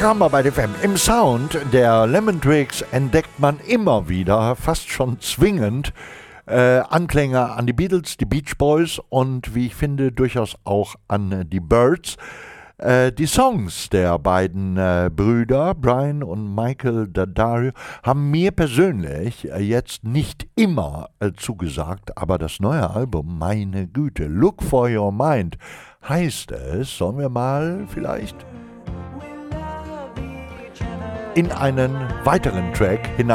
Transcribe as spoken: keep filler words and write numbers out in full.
Kramer bei F M. Im Sound der Lemon Twigs entdeckt man immer wieder, fast schon zwingend, äh, Anklänge an die Beatles, die Beach Boys und, wie ich finde, durchaus auch an die Byrds. Äh, die Songs der beiden äh, Brüder, Brian und Michael D'Addario, haben mir persönlich äh, jetzt nicht immer äh, zugesagt, aber das neue Album, meine Güte, Look for Your Mind, heißt es, sollen wir mal vielleicht in einen weiteren Track hinein